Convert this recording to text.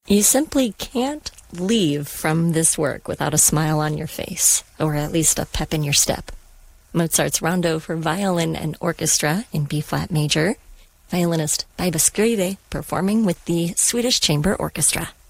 You simply can't leave from this work without a smile on your face, or at least a pep in your step. Mozart's Rondo for Violin and Orchestra in B-flat major, violinist Baiba Skrive performing with the Swedish Chamber Orchestra.